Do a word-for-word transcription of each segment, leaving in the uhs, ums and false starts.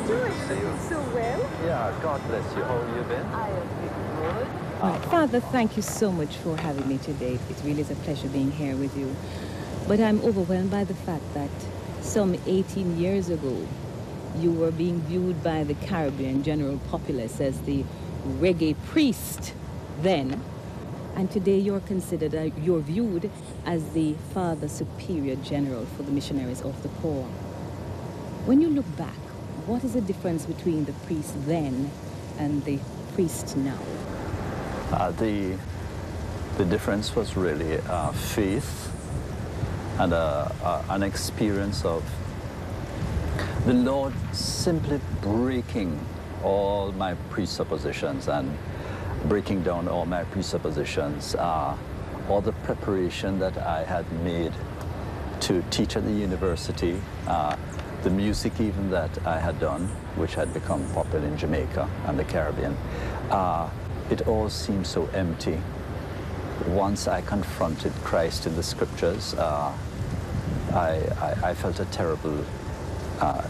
doing? See you. So well? Yeah, God bless you. How have you been? I have been good. Right. Father, thank you so much for having me today. It really is a pleasure being here with you. But I'm overwhelmed by the fact that some eighteen years ago, you were being viewed by the Caribbean general populace as the reggae priest then. And today you're considered, uh, you're viewed as the Father Superior General for the missionaries of the poor. When you look back, what is the difference between the priest then and the priest now? Uh, the, the difference was really uh, faith and uh, uh, an experience of the Lord simply breaking all my presuppositions and breaking down all my presuppositions, uh, all the preparation that I had made to teach at the university, uh, the music even that I had done, which had become popular in Jamaica and the Caribbean. Uh, it all seemed so empty. Once I confronted Christ in the scriptures, uh, I, I, I felt a terrible uh,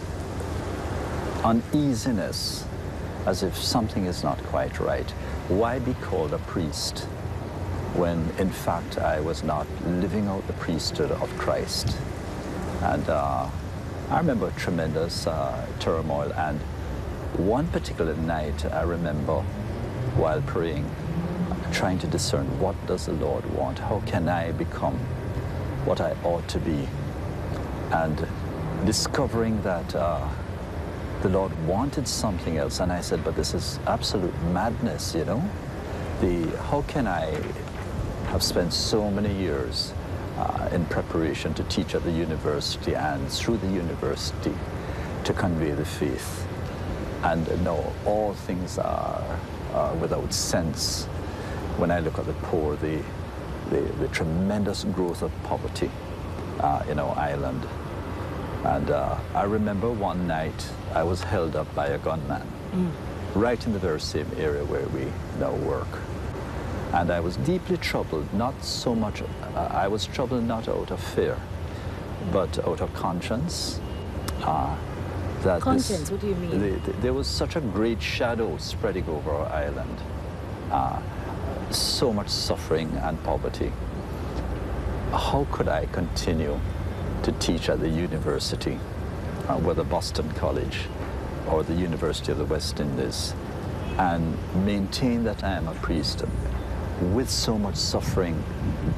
uneasiness, as if something is not quite right. Why be called a priest when, in fact, I was not living out the priesthood of Christ? And uh, I remember tremendous uh, turmoil. And one particular night, I remember, while praying, trying to discern what does the Lord want? How can I become what I ought to be? And discovering that uh, the Lord wanted something else, and I said, but this is absolute madness, you know? The, how can I have spent so many years uh, in preparation to teach at the university and through the university to convey the faith? And uh, no, all things are, are without sense. When I look at the poor, the, the, the tremendous growth of poverty uh, in our island. And uh, I remember one night I was held up by a gunman, mm. right in the very same area where we now work. And I was deeply troubled, not so much, uh, I was troubled not out of fear, but out of conscience. Uh, that Conscience, this, what do you mean? The, the, there was such a great shadow spreading over our island. Uh, so much suffering and poverty. How could I continue to teach at the university, uh, whether Boston College or the University of the West Indies, and maintain that I am a priest with so much suffering